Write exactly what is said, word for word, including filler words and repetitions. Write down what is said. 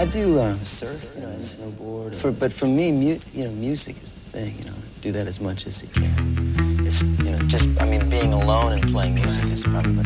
do uh, surf, you know, snowboard. For, but for me, mu you know, music is the thing. You know, do that as much as you can. It's, you know, just I mean, being alone and playing music is probably